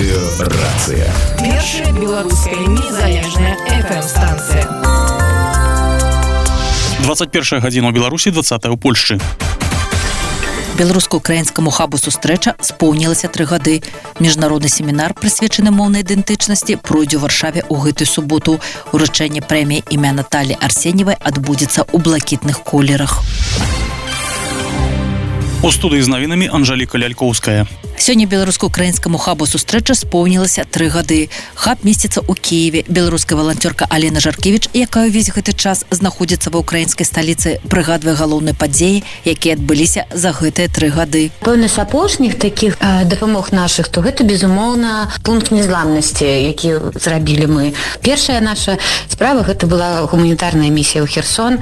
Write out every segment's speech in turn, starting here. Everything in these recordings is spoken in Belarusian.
Рацыя. Першая беларуская незалежная FM-станція. 21 гадзіна ў Беларусі, 20 у Польшчы. Беларуска-украінскаму хабу сустрэча споўнілася 3 гады. Міжнародны семінар, прысвечаны моўнай ідэнтычнасці, пройдзе ў Варшаве ў гэтую суботу. Уручэнне прэміі імя Наталі Арсеньевай адбудзецца ў блакітных колерах. У студыі з навінамі Анжаліка Лялькоўская. Сёння беларуска-украінскаму хабу сустрэча споўнілася 3 гады. Хаб месціцца ў Кіеве. Беларуская валанцёрка Алена Жаркевіч, якая ўвесь гэты час знаходзіцца ва ўкраінскай сталіцы, прыгадвае галоўныя падзеі, якія адбыліся за гэтыя 3 гады. Пэўны з апошніх такіх дапамог нашых, то гэта, безумоўна, пункт незламнасці, які зрабілі мы. Першая наша справа гэта была гуманітарная місія ў Херсон,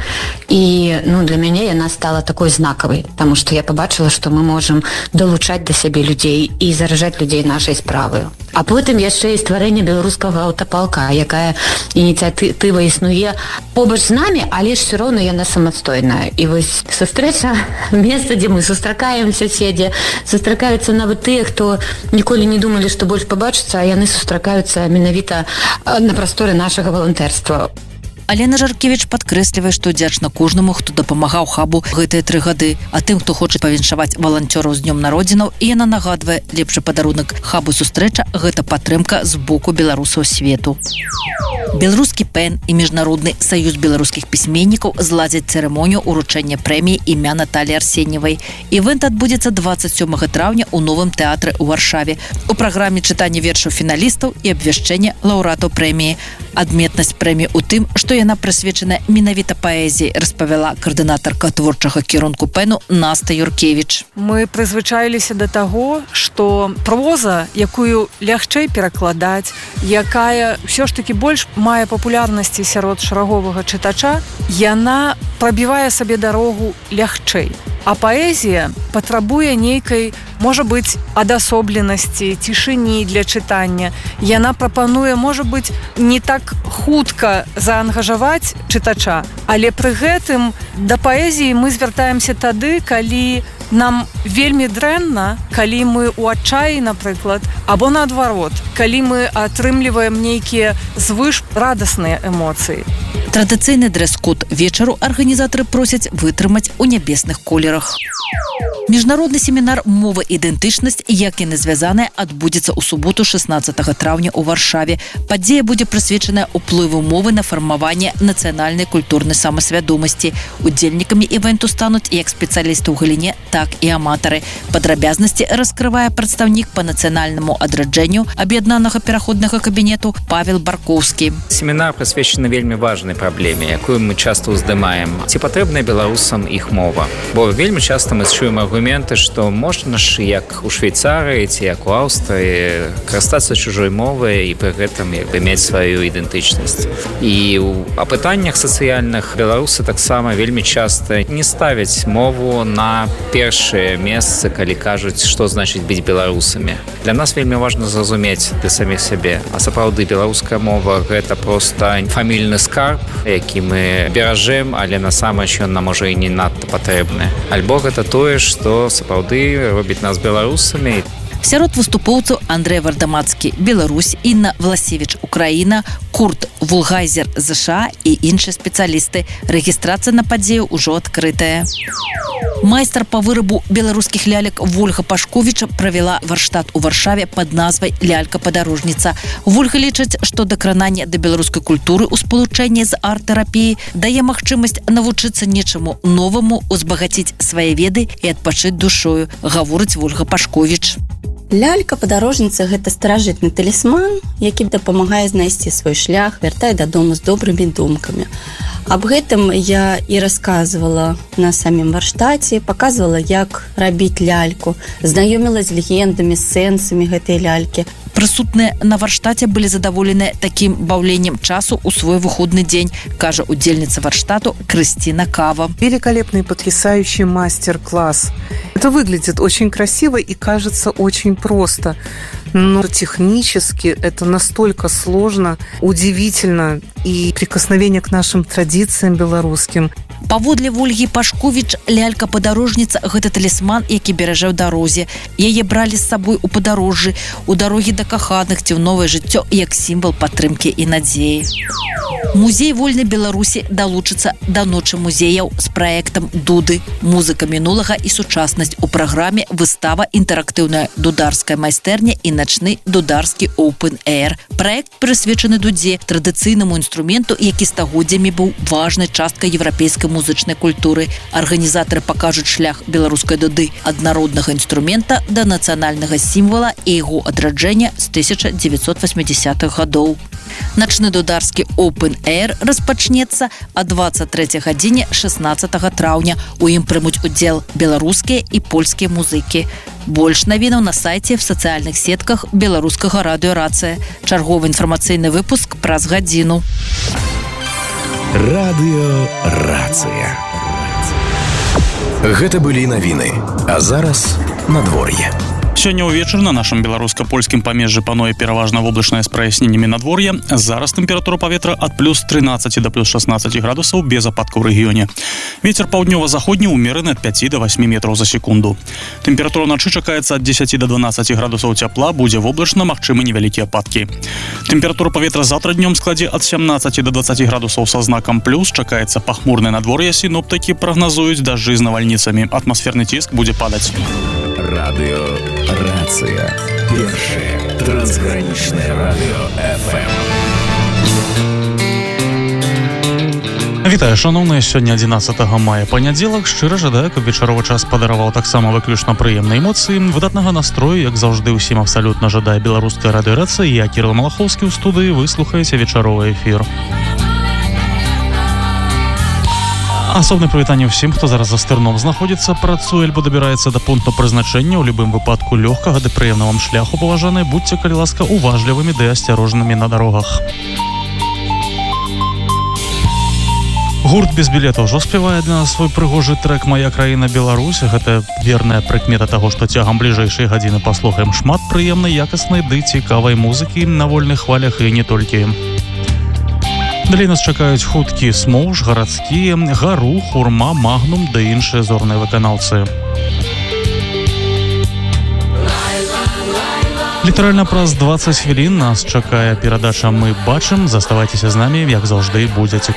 і для мяне яна стала такой знакавай, таму што я побачила, што мы можам далучаць да сябе людзей і заражаць людзей нашай справаю. А потым яшчэ і стварэнне беларускага аўтапалка, якая ініцыятыва існуе побач з намі, але ж все роўна яна самастойная. І вось сустрэча, месца, дзе мы сустракаемся, сустракаюцца нават тыя, хто ніколі не думалі, што больш пабачыцца, а яны сустракаюцца менавіта на прасторы нашага валантэрства. Алена Жаркевіч падкрэслівае, што удзячна кожнаму, хто дапамагаў хабу гэтыя 3 гады, а тым, хто хоча павіншаваць валанцёраў з днём народзінаў, і яна нагадвае, лепшы падарунак хабу сустрэча – гэта падтрымка з боку беларусаў свету. Беларускі ПЭН і Міжнародны саюз беларускіх пісьменнікаў зладзяць цырымонію ўручэння прэміі імя Наталі Арсеньевай. Івэнт адбудзецца 27 траўня ў новым тэатры ў Варшаве. У праграме чытанне вершаў фіналістаў і абвяшчэнне лаўрэатаў прэміі. Адметнасць прэміі ў тым, што яна прысвечана менавіта паэзіі, распавяла каардынатарка творчага кірунку ПЭНу Наста Юркевіч. Мы прызвычаіліся да таго, што проза, якую лягчэй перакладаць, якая ўсё ж такі больш мае папулярнасці сярод шараговага чытача, яна прабівае сабе дарогу лягчэй. А паэзія патрабуе нейкай, можа быць, адасобленасці, цішыні для чытання. Яна прапануе, можа быць, не так хутка заангажаваць чытача, але пры гэтым да паэзіі мы звяртаемся тады, калі нам вельмі дрэнна, калі мы ў адчаі, напрыклад, або наадварот, калі мы атрымліваем нейкія звыш радасныя эмоцыі. Традыцыйны дрэс-код вечару арганізатары просяць вытрымаць у нябесных колерах. Міжнародны семінар «Мова і ідэнтычнасць», як яны звязаныя, адбудзецца ў суботу 16 траўня ў Варшаве. Падзея будзе прысвечаная ўплыву мовы на фармаванне нацыянальнай культурнай самасвядомасці. Удзельнікамі івэнту стануць як спецыялісты ў галіне, так і аматары. Падрабязнасці раскрывае прадстаўнік па нацыянальнаму адраджэнню аб'яднанага пераходнага кабінету Павел Баркоўскі. Семінар прысвечаны вельмі важнай праблеме, якую мы часта ўздымаем. Ці патрэбная беларусам іх мова? Бо вельмі часта мы чуем аргументы, што можна ж як у Швейцарыі ці як у Аўстрыі карыстацца чужой мовай і пры гэтым мець сваю ідэнтычнасць. І ў апытаннях сацыяльных беларусы таксама вельмі часта не ставяць мову на першае месца, калі кажуць, што значыць быць беларусамі. Для нас вельмі важна зразумець для саміх сябе. А сапраўды беларуская мова гэта проста фамільны скарб, які мы беражэм, але насамрэч ён нам можа і не надта патрэбны. Альбо гэта тое, што сапраўды робіць нас беларусамі. Сярод выступоўцаў Андрэй Вардамацкі, Беларусь, Інна Власевіч, Украіна, Курт Вулгайзер, ЗША і іншыя спецыялісты. Рэгістрацыя на падзею ўжо адкрытая. Майстар па вырабу беларускіх лялек Вольга Пашковіча правяла варштат у Варшаве пад назвай «Лялька-падарожніца». Вольга лічыць, што дакрананне да беларускай культуры ў спалучэнні з арт-тэрапіяй дае магчымасць навучыцца нечаму новаму, узбагаціць свае веды і адпачыць душою, гаворыць Вольга Пашковіч. Лялька-падарожніца – гэта старажытны талісман, які дапамагае знайсці свой шлях, вяртае дадому з добрымі думкамі. Аб гэтым я і расказвала на самім варштаце, паказвала, як рабіць ляльку, знаёміла з легендамі, сэнсамі гэтай лялькі. Прысутныя на варштаце былі задаволены такім баўленнем часу ў свой выходны дзень, кажа удзельніца варштату Кристина Кава. Великолепный, потрясающий мастер-класс. Это выглядит очень красиво и кажется очень просто. Но технически это настолько сложно, удивительно. И прикосновение к нашим традициям белорусским. Паводле Вольгі Пашковіч, лялька-падарожніца – гэта талісман, які беражэ ў дарозе. Яе бралі з сабой у падарожжы, у дарогі да каханых ці ў новае жыццё як сімвал падтрымкі і надзеі. Музей вольнай Беларусі далучыцца да ночы музеяў з праектам «Дуды». Музыка мінулага і сучаснасць у праграме выстава інтэрактыўная дударская майстэрня і начны дударскі Open Air. Праект прысвечаны дудзе, традыцыйнаму інструменту, які стагоддзямі быў важнай часткай еўрапейскай музычнай культуры. Арганізатары пакажуць шлях беларускай дуды ад народнага інструмента да нацыянальнага сімвала і яго адраджэння з 1980-х гадоў. Начны дударскі Open Air распачнецца о 23 гадзіне 16 траўня. У ім прымуць удзел беларускія і польскія музыкі. Больш навінаў на сайце, в сацыяльных сетках беларускага радыё «Рацыя». Чарговы інфармацыйны выпуск праз гадзіну. Радыё «Рацыя». Гэта былі навіны, а зараз надвор'е. Сёння ўвечар на нашым беларуска-польскім памежжы пануе пераважна воблачнае з праясненнямі надвор'я. Зараз тэмпература паветра ад плюс 13 да плюс 16 градусаў без ападкаў у рэгіёне. Вецер паўднёва-заходні ўмераны ад 5 до 8 метраў за секунду. Тэмпература ўначы чакаецца ад 10 до 12 градусаў цяпла, будзе воблачна, магчымы невялікія ападкі. Тэмпература паветра заўтра днём складзе ад 17 до 20 градусаў са знакам плюс, чакаецца пахмурнае надвор'е, сіноптыкі прагназуюць дажджы з навальніцамі. Атмасферны ціск будзе падаць. Радыё «Рацыя». Першае трансгранічнае радыё FM. Вітаю, шановныя, сёння 11 мая, панядзелак. Шчыра жадаю, каб вечаровы час падараваў таксама выключна прыемныя эмоцыі, выдатнага настрою, як заўжды ўсім абсалютна жадае беларуская радыё «Рацыя». Я, Кірыл Малахоўскі, ў студыі, вы слухаеце вечаровы эфір. Асобнае прывітанне ўсім, хто зараз за стырном знаходзіцца, працуе альбо дабіраецца да пункту прызначэння. У любым выпадку лёгкага ды прыемна вам шляху, паважаныя, будьце, калі ласка, уважлівымі ды асцярожнымі на дарогах. Гурт без білета ўжо спявае для нас свой прыгожы трэк «Мая краіна Беларусь». Гэта верная прыкмета таго, што цягам бліжэйшай гадзіны паслухаем шмат прыемнай, якаснай ды цікавай музыкі на вольных хвалях і не толькі. Далей нас чакаюць хуткі «Смоўж», «Гарадскія», «Гару», «Хурма», «Магнум» ды іншыя зорныя выканаўцы. Літаральна праз 20 хвілін нас чакае перадача «Мы бачым». Заставайцеся з намі, як заўжды, будзе цікава.